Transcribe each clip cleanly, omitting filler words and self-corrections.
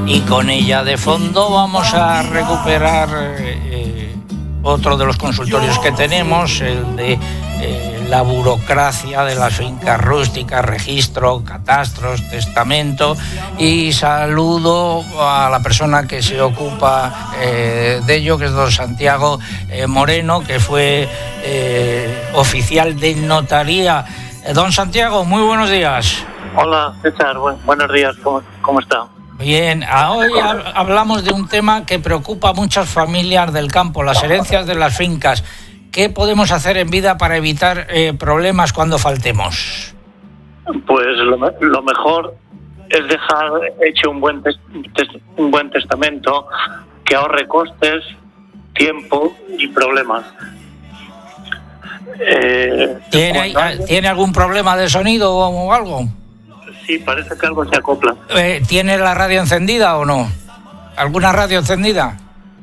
y con ella de fondo vamos a recuperar otro de los consultorios que tenemos, el de la burocracia de las fincas rústicas, registro, catastros, testamento, y saludo a la persona que se ocupa de ello, que es don Santiago Moreno, que fue oficial de notaría. Don Santiago, muy buenos días. Hola, César, buenos días, ¿cómo está? Bien, hoy hablamos de un tema que preocupa a muchas familias del campo, las herencias de las fincas. ¿Qué podemos hacer en vida para evitar problemas cuando faltemos? Pues lo mejor es dejar hecho un buen testamento que ahorre costes, tiempo y problemas. ¿Tiene algún problema de sonido o algo? Sí, parece que algo se acopla. ¿Tiene la radio encendida o no? ¿Alguna radio encendida?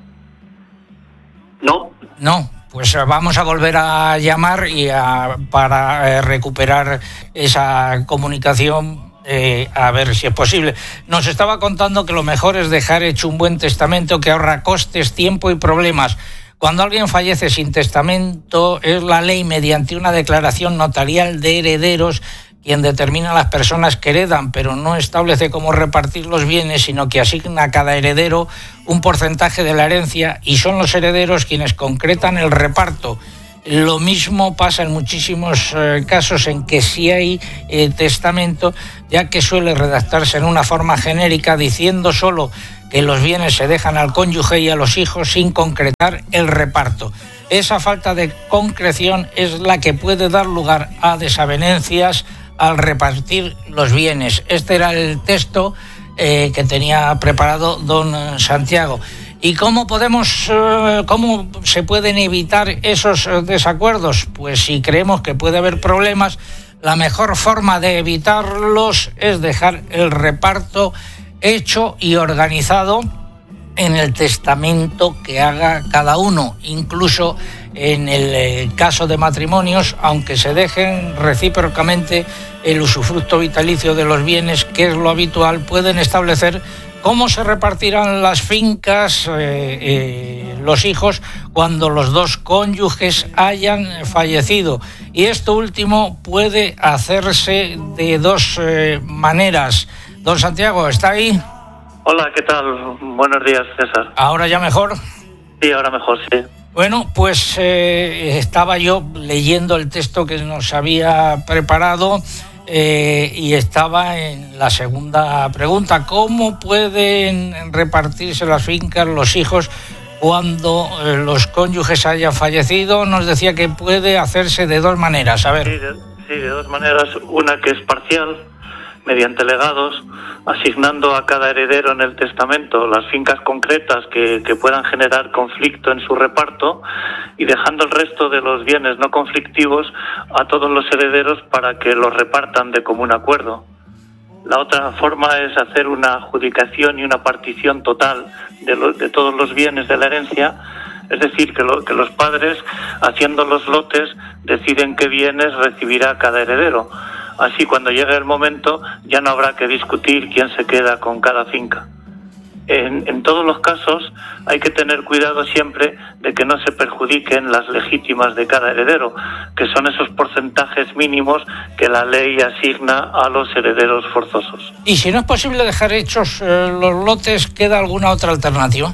No. Pues vamos a volver a llamar para recuperar esa comunicación, a ver si es posible. Nos estaba contando que lo mejor es dejar hecho un buen testamento que ahorra costes, tiempo y problemas. Cuando alguien fallece sin testamento, es la ley mediante una declaración notarial de herederos quien determina las personas que heredan, pero no establece cómo repartir los bienes, sino que asigna a cada heredero un porcentaje de la herencia y son los herederos quienes concretan el reparto. Lo mismo pasa en muchísimos casos en que sí hay testamento, ya que suele redactarse en una forma genérica diciendo solo que los bienes se dejan al cónyuge y a los hijos sin concretar el reparto. Esa falta de concreción es la que puede dar lugar a desavenencias al repartir los bienes. Este era el texto que tenía preparado don Santiago. ¿Y cómo se pueden evitar esos desacuerdos? Pues si creemos que puede haber problemas, la mejor forma de evitarlos es dejar el reparto hecho y organizado en el testamento que haga cada uno, incluso en el caso de matrimonios, aunque se dejen recíprocamente el usufructo vitalicio de los bienes, que es lo habitual, pueden establecer cómo se repartirán las fincas, los hijos, cuando los dos cónyuges hayan fallecido. Y esto último puede hacerse de dos maneras. Don Santiago, ¿está ahí? Hola, ¿qué tal? Buenos días, César. ¿Ahora ya mejor? Sí, ahora mejor, sí. Bueno, pues estaba yo leyendo el texto que nos había preparado y estaba en la segunda pregunta. ¿Cómo pueden repartirse las fincas los hijos cuando los cónyuges hayan fallecido? Nos decía que puede hacerse de dos maneras. A ver. Sí, de dos maneras. Una que es parcial, mediante legados, asignando a cada heredero en el testamento las fincas concretas que puedan generar conflicto en su reparto y dejando el resto de los bienes no conflictivos a todos los herederos para que los repartan de común acuerdo. La otra forma es hacer una adjudicación y una partición total de todos los bienes de la herencia, es decir, que los padres, haciendo los lotes, deciden qué bienes recibirá cada heredero. Así, cuando llegue el momento, ya no habrá que discutir quién se queda con cada finca. En todos los casos hay que tener cuidado siempre de que no se perjudiquen las legítimas de cada heredero, que son esos porcentajes mínimos que la ley asigna a los herederos forzosos. Y si no es posible dejar hechos los lotes, ¿queda alguna otra alternativa?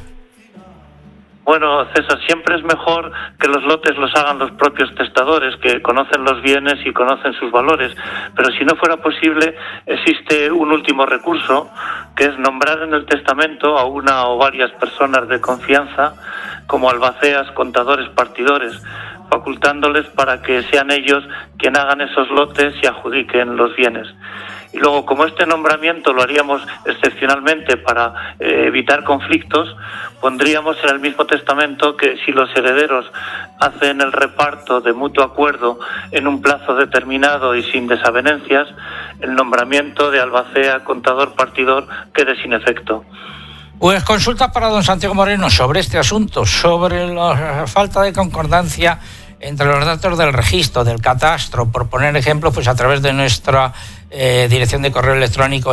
Bueno, César, siempre es mejor que los lotes los hagan los propios testadores, que conocen los bienes y conocen sus valores. Pero si no fuera posible, existe un último recurso, que es nombrar en el testamento a una o varias personas de confianza, como albaceas, contadores, partidores, facultándoles para que sean ellos quienes hagan esos lotes y adjudiquen los bienes. Y luego, como este nombramiento lo haríamos excepcionalmente para evitar conflictos, pondríamos en el mismo testamento que si los herederos hacen el reparto de mutuo acuerdo en un plazo determinado y sin desavenencias, el nombramiento de albacea, contador, partidor quede sin efecto. Pues consulta para don Santiago Moreno sobre este asunto, sobre la falta de concordancia entre los datos del registro, del catastro, por poner ejemplos, pues a través de nuestra dirección de correo electrónico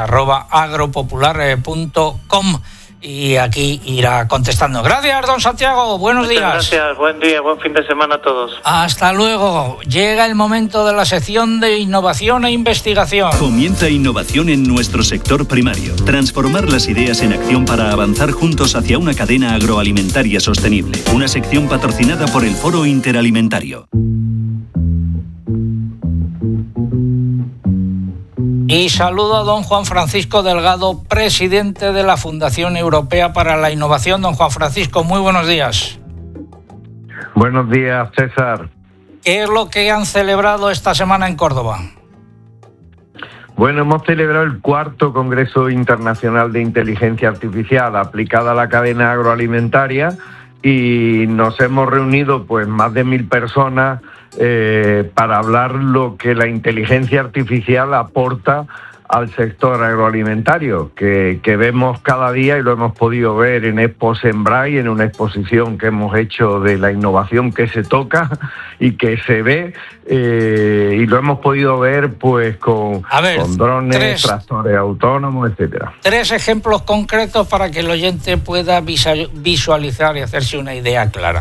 oyentes@agropopular.com. Y aquí irá contestando. Gracias, don Santiago. Buenos días. Gracias, buen día, buen fin de semana a todos. Hasta luego. Llega el momento de la sección de innovación e investigación. Comienza innovación en nuestro sector primario. Transformar las ideas en acción para avanzar juntos hacia una cadena agroalimentaria sostenible. Una sección patrocinada por el Foro Interalimentario. Y saludo a don Juan Francisco Delgado, presidente de la Fundación Europea para la Innovación. Don Juan Francisco, muy buenos días. Buenos días, César. ¿Qué es lo que han celebrado esta semana en Córdoba? Bueno, hemos celebrado el 4º Congreso Internacional de Inteligencia Artificial aplicada a la cadena agroalimentaria y nos hemos reunido pues más de 1.000 personas para hablar lo que la inteligencia artificial aporta al sector agroalimentario, que vemos cada día y lo hemos podido ver en Expo Sembrai, en una exposición que hemos hecho de la innovación que se toca y que se ve, y lo hemos podido ver pues con drones, tractores autónomos, etcétera. 3 ejemplos concretos para que el oyente pueda visualizar y hacerse una idea clara.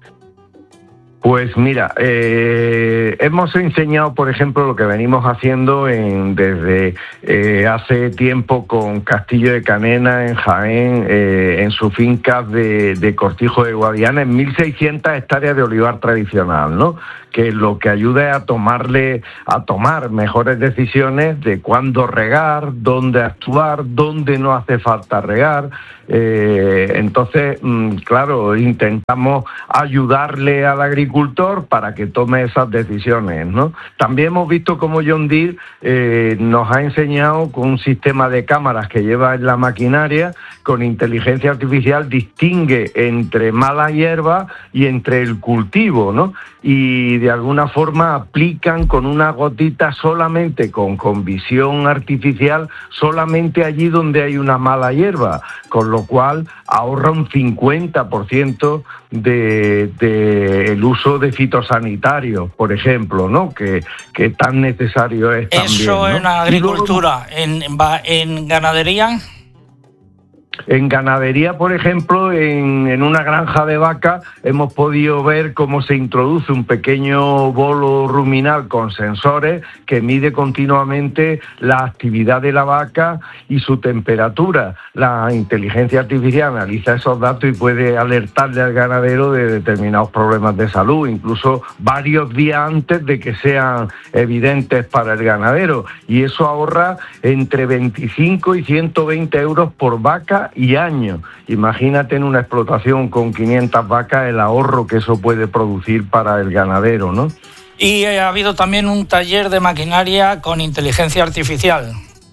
Pues mira, hemos enseñado, por ejemplo, lo que venimos haciendo desde hace tiempo con Castillo de Canena, en Jaén, en su finca de Cortijo de Guadiana, en 1.600 hectáreas de olivar tradicional, ¿no? Que lo que ayuda es a tomar mejores decisiones de cuándo regar, dónde actuar, dónde no hace falta regar. Entonces, claro, intentamos ayudarle al agricultor para que tome esas decisiones, ¿no? También hemos visto cómo John Deere nos ha enseñado con un sistema de cámaras que lleva en la maquinaria, con inteligencia artificial, distingue entre mala hierba y entre el cultivo, ¿no? Y de alguna forma aplican con una gotita solamente, con visión artificial, solamente allí donde hay una mala hierba, con lo cual ahorra un 50% del uso de fitosanitarios, por ejemplo, ¿no? Que tan necesario es también. Eso, ¿no? En agricultura, en ganadería. En ganadería, por ejemplo, en una granja de vaca hemos podido ver cómo se introduce un pequeño bolo ruminal con sensores que mide continuamente la actividad de la vaca y su temperatura. La inteligencia artificial analiza esos datos y puede alertarle al ganadero de determinados problemas de salud, incluso varios días antes de que sean evidentes para el ganadero. Y eso ahorra entre 25 y 120 euros por vaca y año. Imagínate en una explotación con 500 vacas el ahorro que eso puede producir para el ganadero, ¿no? Y ha habido también un taller de maquinaria con inteligencia artificial.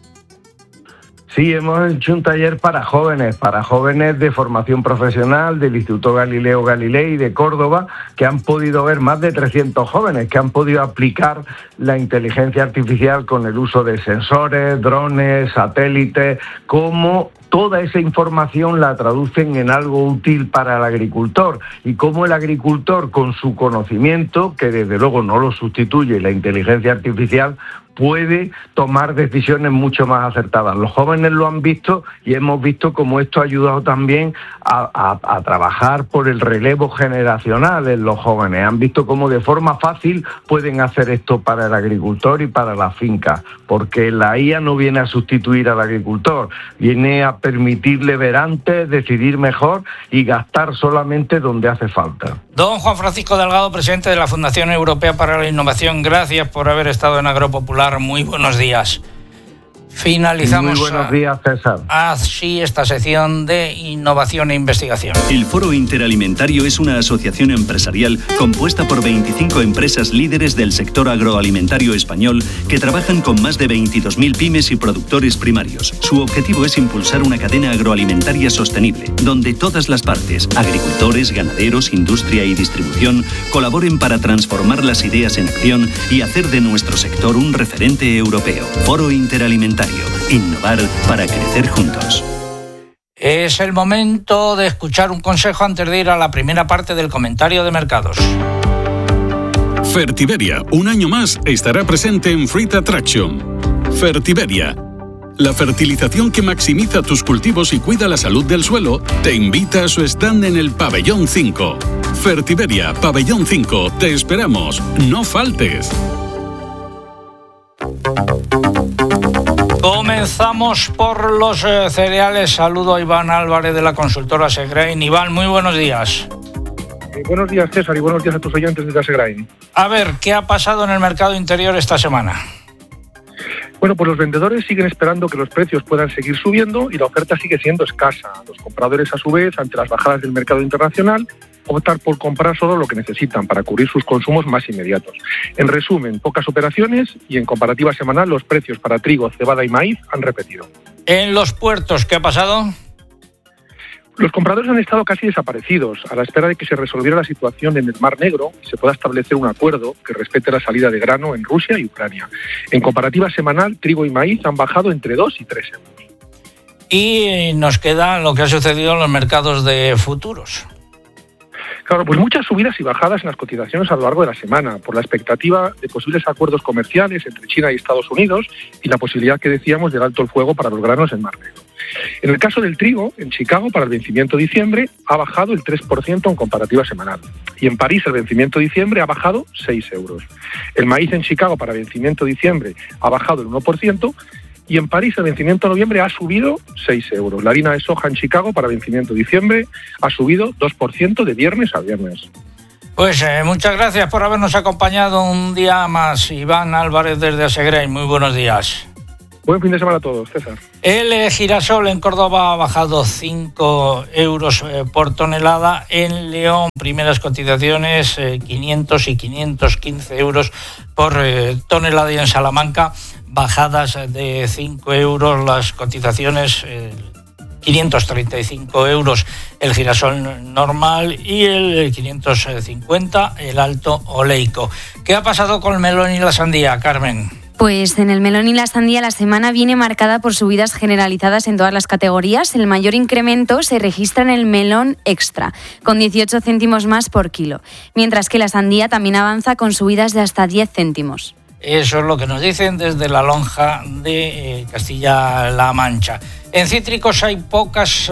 Sí, hemos hecho un taller para jóvenes de formación profesional del Instituto Galileo Galilei de Córdoba, que han podido ver más de 300 jóvenes que han podido aplicar la inteligencia artificial con el uso de sensores, drones, satélites, cómo toda esa información la traducen en algo útil para el agricultor y cómo el agricultor, con su conocimiento, que desde luego no lo sustituye la inteligencia artificial, puede tomar decisiones mucho más acertadas. Los jóvenes lo han visto y hemos visto cómo esto ha ayudado también a trabajar por el relevo generacional en los jóvenes. Han visto cómo de forma fácil pueden hacer esto para el agricultor y para las fincas, porque la IA no viene a sustituir al agricultor, viene a permitirle ver antes, decidir mejor y gastar solamente donde hace falta. Don Juan Francisco Delgado, presidente de la Fundación Europea para la Innovación, gracias por haber estado en Agropopular. Muy buenos días. Finalizamos. Muy buenos días, César. Así esta sección de innovación e investigación. El Foro Interalimentario es una asociación empresarial compuesta por 25 empresas líderes del sector agroalimentario español que trabajan con más de 22.000 pymes y productores primarios. Su objetivo es impulsar una cadena agroalimentaria sostenible, donde todas las partes, agricultores, ganaderos, industria y distribución, colaboren para transformar las ideas en acción y hacer de nuestro sector un referente europeo. Foro Interalimentario. Innovar para crecer juntos. Es el momento de escuchar un consejo antes de ir a la primera parte del comentario de mercados. Fertiberia, un año más, estará presente en Fruit Attraction. Fertiberia, la fertilización que maximiza tus cultivos y cuida la salud del suelo, te invita a su stand en el Pabellón 5. Fertiberia, Pabellón 5, te esperamos, no faltes. Comenzamos por los cereales. Saludo a Iván Álvarez de la consultora Segrain. Iván, muy buenos días. Buenos días, César, y buenos días a tus oyentes de Segrain. A ver, ¿qué ha pasado en el mercado interior esta semana? Bueno, pues los vendedores siguen esperando que los precios puedan seguir subiendo y la oferta sigue siendo escasa. Los compradores, a su vez, ante las bajadas del mercado internacional, optan por comprar solo lo que necesitan para cubrir sus consumos más inmediatos. En resumen, pocas operaciones y en comparativa semanal los precios para trigo, cebada y maíz han repetido. En los puertos, ¿qué ha pasado? Los compradores han estado casi desaparecidos a la espera de que se resolviera la situación en el Mar Negro y se pueda establecer un acuerdo que respete la salida de grano en Rusia y Ucrania. En comparativa semanal, trigo y maíz han bajado entre 2 y 3 euros. Y nos queda lo que ha sucedido en los mercados de futuros. Claro, pues muchas subidas y bajadas en las cotizaciones a lo largo de la semana, por la expectativa de posibles acuerdos comerciales entre China y Estados Unidos y la posibilidad que decíamos del alto el fuego para los granos en Mar Negro. En el caso del trigo, en Chicago, para el vencimiento de diciembre, ha bajado el 3% en comparativa semanal. Y en París, el vencimiento de diciembre ha bajado 6 euros. El maíz en Chicago, para vencimiento de diciembre, ha bajado el 1%. Y en París, el vencimiento de noviembre ha subido 6 euros. La harina de soja en Chicago, para vencimiento de diciembre, ha subido 2% de viernes a viernes. Pues muchas gracias por habernos acompañado un día más. Iván Álvarez desde Segrain. Muy buenos días. Buen fin de semana a todos, César. El girasol en Córdoba ha bajado 5 euros por tonelada. En León, primeras cotizaciones, 500 y 515 euros por tonelada. Y en Salamanca, bajadas de 5 euros las cotizaciones, 535 euros el girasol normal y el 550 el alto oleico. ¿Qué ha pasado con el melón y la sandía, Carmen? Pues en el melón y la sandía la semana viene marcada por subidas generalizadas en todas las categorías. El mayor incremento se registra en el melón extra, con 18 céntimos más por kilo, mientras que la sandía también avanza con subidas de hasta 10 céntimos. Eso es lo que nos dicen desde la lonja de Castilla-La Mancha. En cítricos hay pocas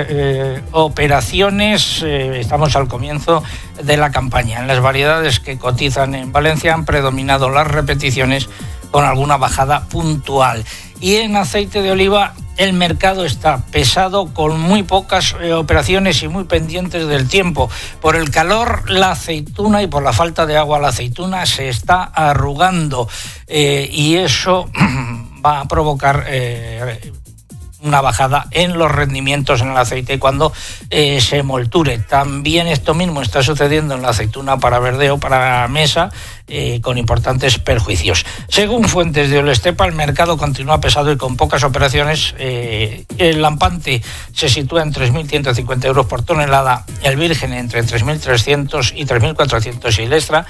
operaciones, estamos al comienzo de la campaña. En las variedades que cotizan en Valencia han predominado las repeticiones con alguna bajada puntual. Y en aceite de oliva el mercado está pesado con muy pocas operaciones y muy pendientes del tiempo. Por el calor, la aceituna y por la falta de agua, la aceituna se está arrugando y eso va a provocar una bajada en los rendimientos en el aceite cuando se molture. También esto mismo está sucediendo en la aceituna para verdeo, para mesa, con importantes perjuicios. Según fuentes de Olestepa, el mercado continúa pesado y con pocas operaciones. El lampante se sitúa en 3.150 euros por tonelada, el virgen entre 3.300 y 3.400 y el extra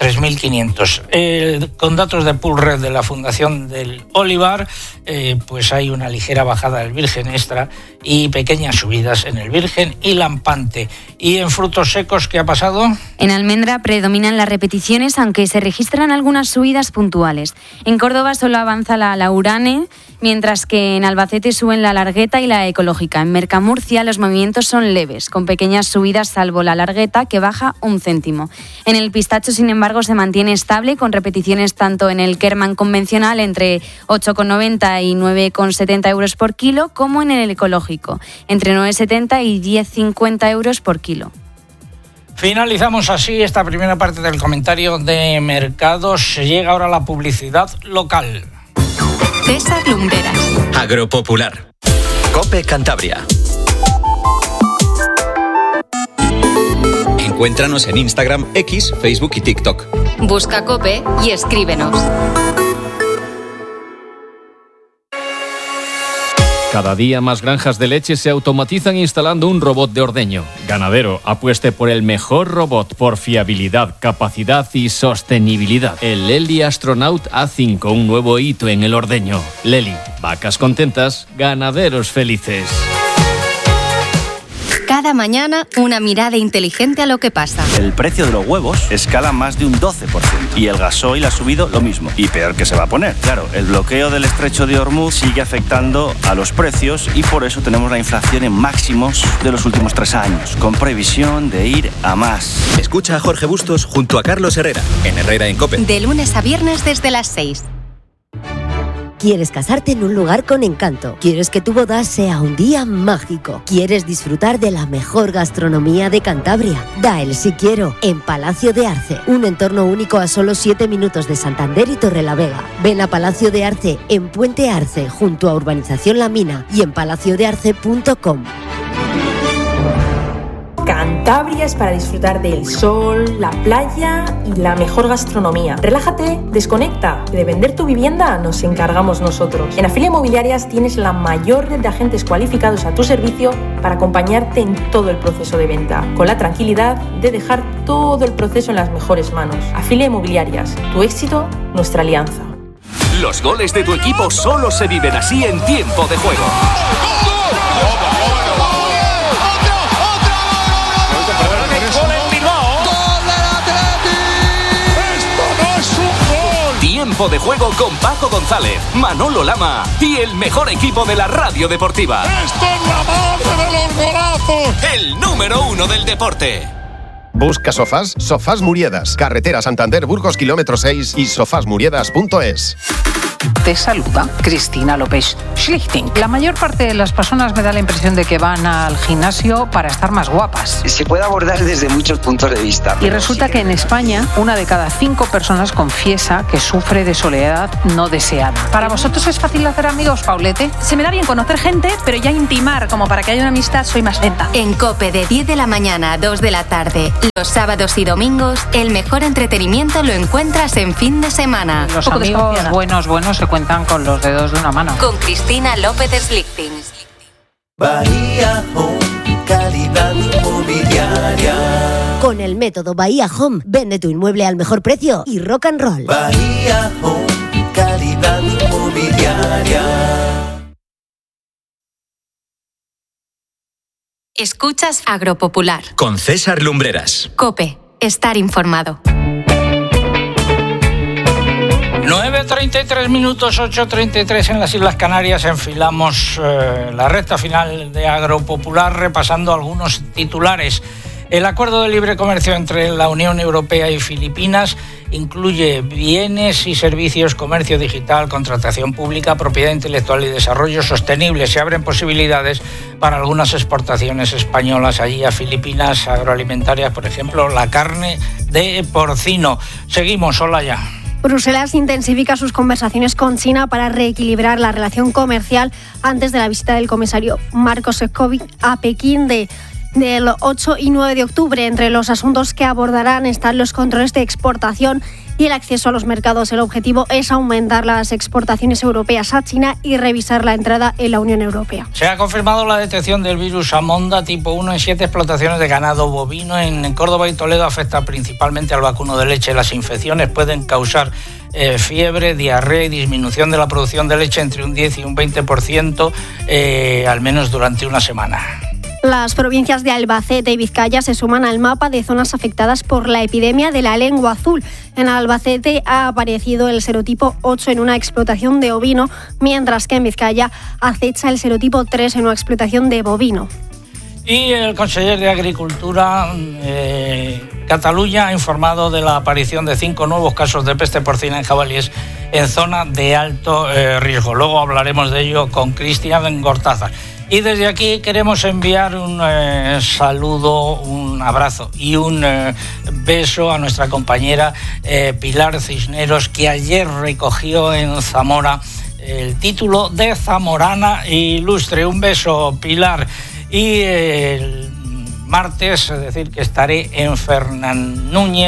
3.500. Con datos de Pulred de la Fundación del Olivar, pues hay una ligera bajada del virgen extra y pequeñas subidas en el virgen y lampante. ¿Y en frutos secos qué ha pasado? En almendra predominan las repeticiones, aunque se registran algunas subidas puntuales. En Córdoba solo avanza la Laurane, mientras que en Albacete suben la Largueta y la Ecológica. En Mercamurcia los movimientos son leves, con pequeñas subidas salvo la Largueta, que baja 1 céntimo. En el pistacho, sin embargo, se mantiene estable, con repeticiones tanto en el Kerman convencional entre 8,90 y 9,70 euros por kilo, como en el ecológico, entre 9,70 y 10,50 euros por kilo. Finalizamos así esta primera parte del comentario de mercados. Llega ahora la publicidad local. César Lumbreras. Agropopular. COPE Cantabria. Encuéntranos en Instagram, X, Facebook y TikTok. Busca COPE y escríbenos. Cada día más granjas de leche se automatizan instalando un robot de ordeño. Ganadero, apueste por el mejor robot por fiabilidad, capacidad y sostenibilidad. El Lely Astronaut A5, un nuevo hito en el ordeño. Lely, vacas contentas, ganaderos felices. Cada mañana, una mirada inteligente a lo que pasa. El precio de los huevos escala más de un 12% y el gasoil ha subido lo mismo. Y peor que se va a poner. Claro, el bloqueo del estrecho de Hormuz sigue afectando a los precios y por eso tenemos la inflación en máximos de los últimos 3 años, con previsión de ir a más. Escucha a Jorge Bustos junto a Carlos Herrera, en Herrera en COPE. De lunes a viernes desde las 6. ¿Quieres casarte en un lugar con encanto? ¿Quieres que tu boda sea un día mágico? ¿Quieres disfrutar de la mejor gastronomía de Cantabria? Da el sí quiero en Palacio de Arce, un entorno único a solo 7 minutos de Santander y Torrelavega. Ven a Palacio de Arce en Puente Arce, junto a Urbanización La Mina y en palaciodearce.com. Cantabria es para disfrutar del sol, la playa y la mejor gastronomía. Relájate, desconecta. De vender tu vivienda nos encargamos nosotros. En Afilia Inmobiliarias tienes la mayor red de agentes cualificados a tu servicio para acompañarte en todo el proceso de venta, con la tranquilidad de dejar todo el proceso en las mejores manos. Afilia Inmobiliarias, tu éxito, nuestra alianza. Los goles de tu equipo solo se viven así en tiempo de juego. Tiempo de juego con Paco González, Manolo Lama y el mejor equipo de la radio deportiva. ¡Esto es la madre de los golazos! El número 1 del deporte. Busca sofás, Sofás Muriedas, carretera Santander Burgos kilómetro 6 y sofasmuriedas.es. Te saluda Cristina López Schlichting. La mayor parte de las personas me da la impresión de que van al gimnasio para estar más guapas. Se puede abordar desde muchos puntos de vista. Y resulta que en España, 1 de cada 5 personas confiesa que sufre de soledad no deseada. ¿Para vosotros es fácil hacer amigos, Paulete? Se me da bien conocer gente, pero ya intimar, como para que haya una amistad, soy más lenta. En COPE de 10 de la mañana a 2 de la tarde, los sábados y domingos, el mejor entretenimiento lo encuentras en fin de semana. Los amigos buenos se cuentan con los dedos de una mano. Con Cristina López Schlichting. Bahía Home, calidad inmobiliaria. Con el método Bahía Home, vende tu inmueble al mejor precio y rock and roll. Bahía Home, calidad inmobiliaria. Escuchas Agropopular. Con César Lumbreras. COPE, estar informado. 9:33 minutos, 8:33 en las Islas Canarias. Enfilamos la recta final de Agropopular repasando algunos titulares. El acuerdo de libre comercio entre la Unión Europea y Filipinas incluye bienes y servicios, comercio digital, contratación pública, propiedad intelectual y desarrollo sostenible. Se abren posibilidades para algunas exportaciones españolas allí a Filipinas, agroalimentarias, por ejemplo, la carne de porcino. Seguimos, Olaya. Bruselas intensifica sus conversaciones con China para reequilibrar la relación comercial antes de la visita del comisario Marco Sefcovic a Pekín del 8 y 9 de octubre. Entre los asuntos que abordarán están los controles de exportación y el acceso a los mercados. El objetivo es aumentar las exportaciones europeas a China y revisar la entrada en la Unión Europea. Se ha confirmado la detección del virus Amonda tipo 1 en 7 explotaciones de ganado bovino. En Córdoba y Toledo afecta principalmente al vacuno de leche. Las infecciones pueden causar fiebre, diarrea y disminución de la producción de leche entre un 10 y un 20%, al menos durante una semana. Las provincias de Albacete y Vizcaya se suman al mapa de zonas afectadas por la epidemia de la lengua azul. En Albacete ha aparecido el serotipo 8 en una explotación de ovino, mientras que en Vizcaya acecha el serotipo 3 en una explotación de bovino. Y el conseller de Agricultura, Cataluña, ha informado de la aparición de 5 nuevos casos de peste porcina en jabalíes en zona de alto riesgo. Luego hablaremos de ello con Cristian Gortázar. Y desde aquí queremos enviar un saludo, un abrazo y un beso a nuestra compañera Pilar Cisneros, que ayer recogió en Zamora el título de Zamorana Ilustre. Un beso, Pilar. Y el martes, es decir, que estaré en Fernán Núñez,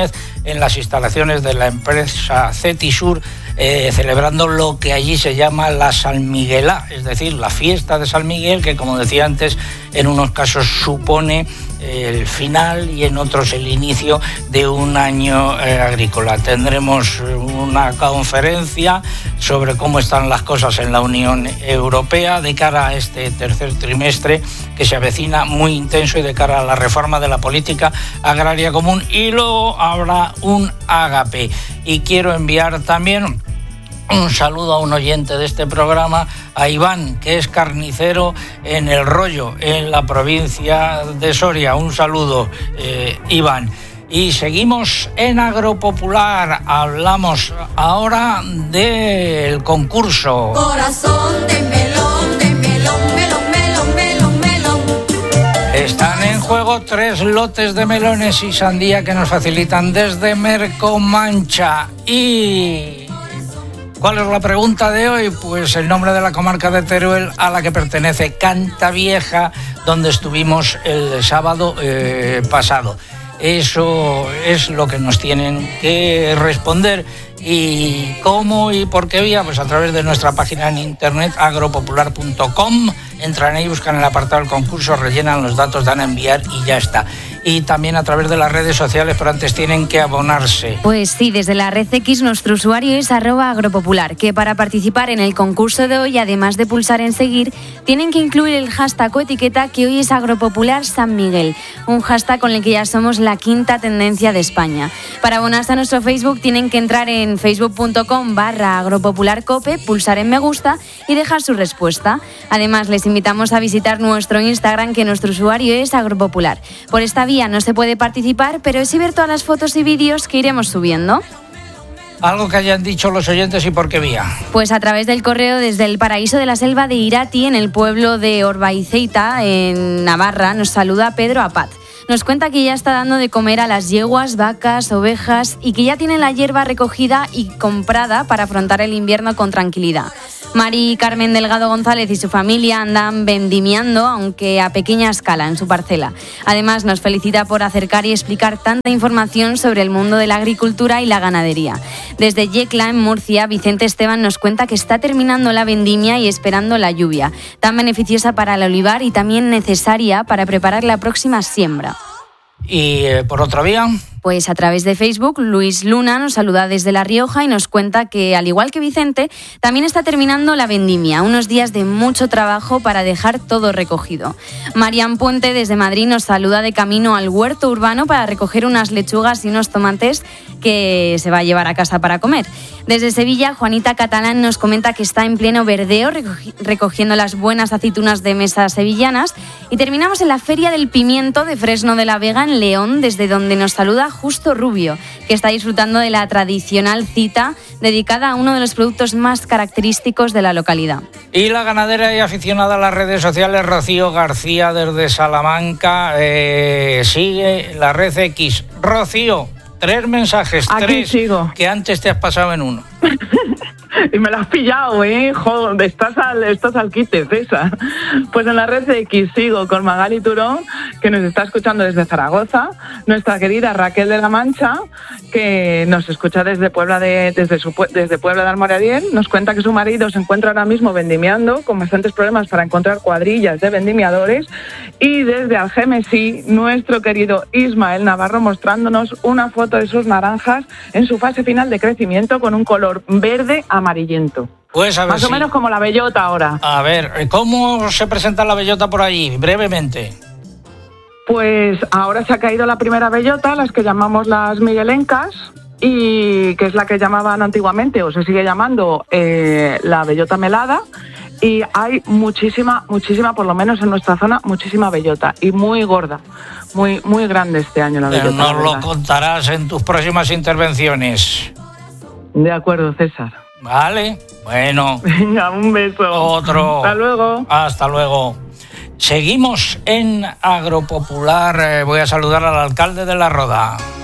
en las instalaciones de la empresa Cetisur, celebrando lo que allí se llama la San Miguelá, es decir, la fiesta de San Miguel, que como decía antes, en unos casos supone el final y en otros el inicio de un año agrícola. Tendremos una conferencia sobre cómo están las cosas en la Unión Europea de cara a este tercer trimestre que se avecina muy intenso y de cara a la reforma de la política agraria común, y luego habrá un ágape. Y quiero enviar también un saludo a un oyente de este programa, a Iván, que es carnicero en El Rollo, en la provincia de Soria. Un saludo, Iván. Y seguimos en Agropopular. Hablamos ahora del concurso. Corazón de melón, melón, melón, melón, melón. Están en juego 3 lotes de melones y sandía que nos facilitan desde Mercomancha. Y ¿cuál es la pregunta de hoy? Pues el nombre de la comarca de Teruel a la que pertenece Cantavieja, donde estuvimos el sábado pasado. Eso es lo que nos tienen que responder. ¿Y cómo y por qué vía? Pues a través de nuestra página en internet agropopular.com. Entran ahí, buscan el apartado del concurso, rellenan los datos, dan a enviar y ya está. Y también a través de las redes sociales, pero antes tienen que abonarse. Pues sí, desde la red X nuestro usuario es @agropopular, que para participar en el concurso de hoy, además de pulsar en seguir, tienen que incluir el hashtag o etiqueta que hoy es Agropopular San Miguel, un hashtag con el que ya somos la 5ª tendencia de España. Para abonarse a nuestro Facebook tienen que entrar en facebook.com/agropopularcope, pulsar en me gusta y dejar su respuesta. Además, les invitamos a visitar nuestro Instagram, que nuestro usuario es Agropopular. Por esta vía no se puede participar, pero sí ver todas las fotos y vídeos que iremos subiendo. Algo que hayan dicho los oyentes y por qué vía. Pues a través del correo desde el paraíso de la selva de Irati, en el pueblo de Orbaiceita, en Navarra, nos saluda Pedro Apat. Nos cuenta que ya está dando de comer a las yeguas, vacas, ovejas y que ya tiene la hierba recogida y comprada para afrontar el invierno con tranquilidad. Mari Carmen Delgado González y su familia andan vendimiando, aunque a pequeña escala, en su parcela. Además, nos felicita por acercar y explicar tanta información sobre el mundo de la agricultura y la ganadería. Desde Yecla, en Murcia, Vicente Esteban nos cuenta que está terminando la vendimia y esperando la lluvia, tan beneficiosa para el olivar y también necesaria para preparar la próxima siembra. ¿Y por otra vía? Pues a través de Facebook, Luis Luna nos saluda desde La Rioja y nos cuenta que, al igual que Vicente, también está terminando la vendimia, unos días de mucho trabajo para dejar todo recogido. Marian Puente desde Madrid nos saluda de camino al huerto urbano para recoger unas lechugas y unos tomates que se va a llevar a casa para comer. Desde Sevilla, Juanita Catalán nos comenta que está en pleno verdeo recogiendo las buenas aceitunas de mesa sevillanas. Y terminamos en la Feria del Pimiento de Fresno de la Vega, en León, desde donde nos saluda Justo Rubio, que está disfrutando de la tradicional cita dedicada a uno de los productos más característicos de la localidad. Y la ganadera y aficionada a las redes sociales, Rocío García desde Salamanca, sigue la red X. Rocío, 3 mensajes, aquí 3 sigo. Que antes te has pasado en uno. Y me lo has pillado, ¿eh? Joder, estás al quite, César. Pues en la red X sigo con Magali Turón, que nos está escuchando desde Zaragoza, nuestra querida Raquel de la Mancha, que nos escucha desde Puebla desde Puebla de Almoradiel. Nos cuenta que su marido se encuentra ahora mismo vendimiando, con bastantes problemas para encontrar cuadrillas de vendimiadores. Y desde Algemesí, nuestro querido Ismael Navarro, mostrándonos una foto de sus naranjas en su fase final de crecimiento, con un color verde amarillento. Pues a ver, más o menos como la bellota ahora. A ver, ¿cómo se presenta la bellota por allí? Brevemente. Pues ahora se ha caído la primera bellota, las que llamamos las miguelencas, y que es la que llamaban antiguamente, o se sigue llamando, la bellota melada. Y hay muchísima, por lo menos en nuestra zona, muchísima bellota, y muy gorda, muy grande este año la bellota. Pero nos lo contarás en tus próximas intervenciones. De acuerdo, César. Vale, bueno. Venga, un beso. Otro. Hasta luego. Hasta luego. Seguimos en Agropopular. Voy a saludar al alcalde de La Roda.